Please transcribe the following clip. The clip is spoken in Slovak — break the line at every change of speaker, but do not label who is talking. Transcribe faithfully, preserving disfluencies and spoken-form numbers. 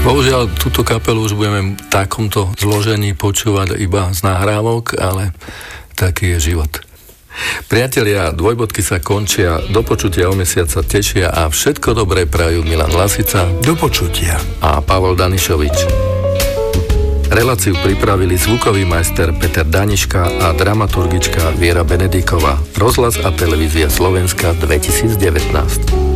Bohužiaľ, túto kapelu už budeme v takomto zložení počúvať iba z nahrávok, ale taký je život. Priatelia, dvojbodky sa končia, do počutia o mesiac sa tešia a všetko dobré prajú Milan Lasica,
do počutia
a Pavol Danišovič. Reláciu pripravili zvukový majster Peter Daniška a dramaturgička Viera Benedíková. Rozhlas a televízia Slovenska dvetisícdevätnásť.